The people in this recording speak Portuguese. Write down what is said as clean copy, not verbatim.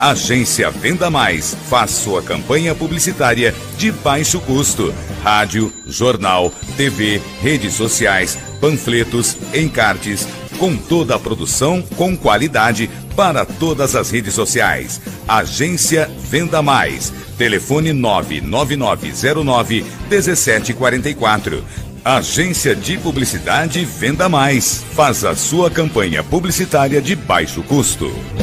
Agência Venda Mais. Faz sua campanha publicitária de baixo custo. Rádio, jornal, TV, redes sociais, panfletos, encartes, com toda a produção com qualidade para todas as redes sociais. Agência Venda Mais. Telefone 99909-1744. Agência de Publicidade Venda Mais. Faz a sua campanha publicitária de baixo custo.